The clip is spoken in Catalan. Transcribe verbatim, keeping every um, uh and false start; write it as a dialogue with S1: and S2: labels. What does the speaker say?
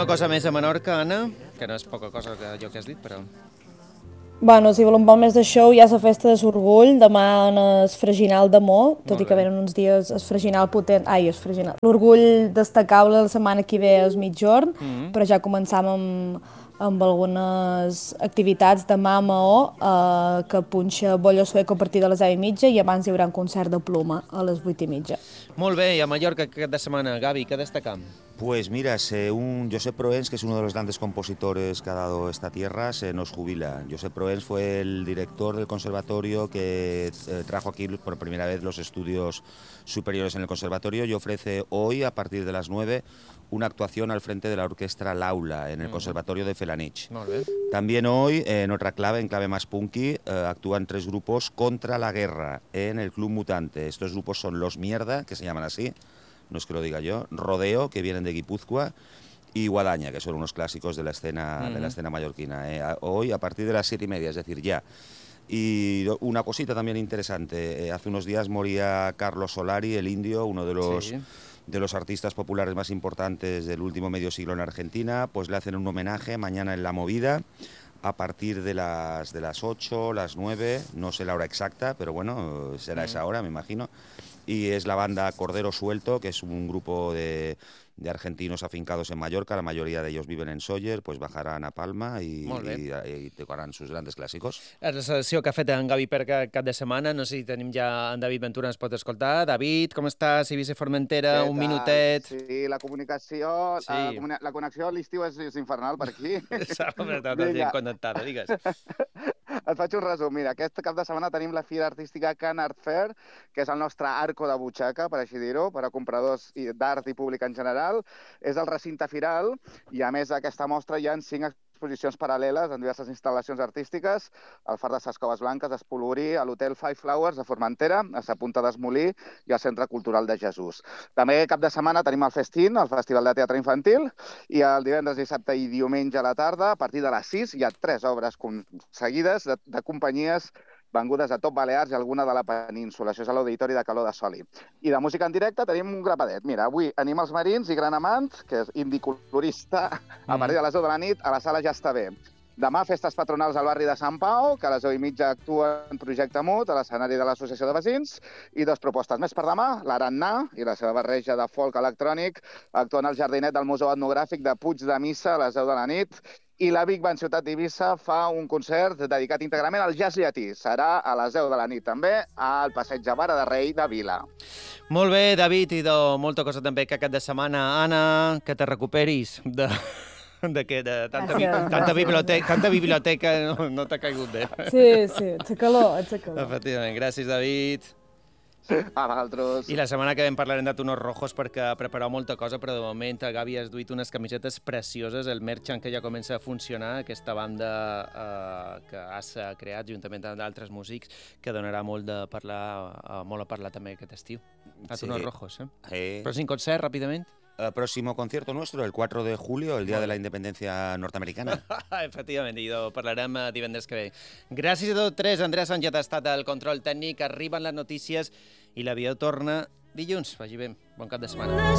S1: alguna cosa més a Menorca, Anna? Que no és poca cosa que allò que has dit, però...
S2: Bueno, si volem un poc més de show, hi ha la festa de l'Orgull, demà en el Freginal de Mo, tot i que venen uns dies el Freginal potent... Ai, el Freginal. L'Orgull destacable la setmana que ve és mitjorn, mm -hmm. però ja començam amb, amb algunes activitats demà a Maó, eh, que punxa Bollo Sueco a partir de les deu i mitja i abans hi haurà un concert de pluma a les vuit i mitja.
S1: Molt bé, i a Mallorca aquest de setmana, Gavi, què destacam?
S3: Pues mira, se, un Josep Proens, que es uno de los grandes compositores que ha dado esta tierra, se nos jubila. Josep Proens fue el director del conservatorio que eh, trajo aquí por primera vez los estudios superiores en el conservatorio y ofrece hoy, a partir de las nueve, una actuación al frente de la orquesta Laula en el Conservatorio de Felanich.
S1: Molt bé.
S3: También hoy, en otra clave, en clave más punky, eh, actúan tres grupos contra la guerra en el Club Mutante. Estos grupos son Los Mierda, que se llaman así, no es que lo diga yo, Rodeo, que vienen de Guipúzcoa, y Guadaña, que son unos clásicos de la escena, uh-huh. de la escena mallorquina. Eh, hoy, a partir de las siete y media, es decir, ya. Y una cosita también interesante, eh, hace unos días moría Carlos Solari, el indio, uno de los... Sí. de los artistas populares más importantes del último medio siglo en Argentina, pues le hacen un homenaje mañana en La Movida, a partir de las, de las ocho, las nueve, no sé la hora exacta, pero bueno, será mm. esa hora, me imagino. Y es la banda Cordero Suelto, que es un grupo de, de argentinos afincados en Mallorca, la mayoría de ellos viven en Sóller, pues bajarán a Palma y, y, y tocarán sus grandes clàssicos.
S1: La sessió que ha fet en Gavi per cap de setmana, no sé si tenim ja en David Ventura, ens pot escoltar. David, com estàs? Eivissa Formentera, un minutet.
S4: Sí, la comunicació, sí. La, comuni la connexió a l'estiu és, és infernal per aquí.
S1: S'ha tota la gent connectada, digues.
S4: Et faig un resum. Mira, aquest cap de setmana tenim la Fira Artística Can Art Fair, que és el nostre arco de butxaca, per així dir-ho, per a compradors d'art i públic en general. És el recinte firal i, a més, aquesta mostra hi ha cinc exposicions paral·leles en diverses instal·lacions artístiques, al Far de ses Coves Blanques, a Espolvorí, a l'Hotel Five Flowers, a Formentera, a Sa Punta d'Esmolí i al Centre Cultural de Jesús. També cap de setmana tenim el Festín, el Festival de Teatre Infantil, i el divendres, dissabte i diumenge a la tarda, a partir de les sis, hi ha tres obres seguides de, de companyies vengudes a Top Balears i alguna de la península. Això és a l'Auditori de Caló de Soli. I de música en directe tenim un grapadet. Mira, avui Animals Marins i Gran Amant, que és indie colorista, a partir de les deu de la nit, a la sala Ja està bé. Demà, festes patronals al barri de Sant Pau, que a les deu i mitja actua en Projecte Mut, a l'escenari de l'Associació de Veïns, i dues propostes més per demà, l'Arannà i la seva barreja de folk electrònic, actuant al jardinet del Museu Etnogràfic de Puig de Missa a les deu de la nit, i la Big Band Ciutat d'Eivissa fa un concert dedicat íntegrament al jazz llatí. Serà a les deu de la nit també al Passeig Vara de Rei de Vila.
S1: Molt bé, David, i de molta cosa també que aquest de setmana. Anna, que te recuperis de... de què? De tanta, bi tanta, biblioteca, tanta biblioteca no, no t'ha caigut bé.
S2: Sí, sí, ets a calor, ets a calor.
S1: Efectivament, gràcies, David.
S4: A vosaltres.
S1: I la setmana que ve parlarem de Tonos Rojos perquè prepareu molta cosa, però de moment Gavi has duit unes camisetes precioses, el merchant que ja comença a funcionar, aquesta banda eh, que has creat juntament amb d'altres músics, que donarà molt, de parlar, eh, molt a parlar també aquest estiu. A Tonos sí. Rojos, eh? Sí. Però sin concert, ràpidament.
S3: El próximo concierto nuestro, el cuatro de julio, el Día de la Independencia Norteamericana.
S1: Efectivament, i parlarem divendres que ve. Gràcies a tots tres. Andrea Sanjat ha estat al control tècnic. Arriben les notícies i l'avió torna dilluns. Vagi bé. Bon cap de setmana.